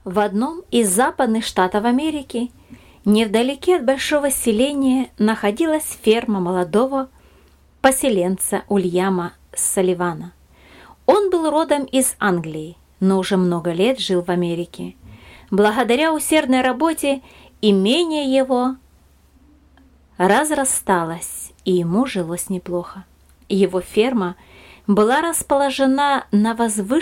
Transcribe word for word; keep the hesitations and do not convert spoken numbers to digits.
В одном из западных штатов Америки, невдалеке от большого селения, находилась ферма молодого поселенца Ульяма Салливана. Он был родом из Англии, но уже много лет жил в Америке. Благодаря усердной работе имение его разрасталось, и ему жилось неплохо. Его ферма была расположена на возвышенном